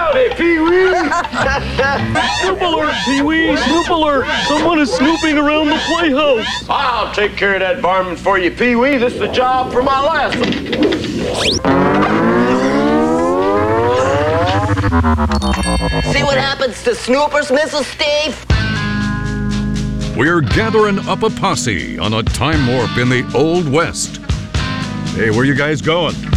Howdy, Pee-wee! Snoop alert, Pee-wee! Snoop alert! Someone is snooping around the playhouse! I'll take care of that varmint for you, Pee-wee. This is the job for my last one. See what happens to snoopers, Mrs. Steve? We're gathering up a posse on a time warp in the Old West. Hey, where you guys going?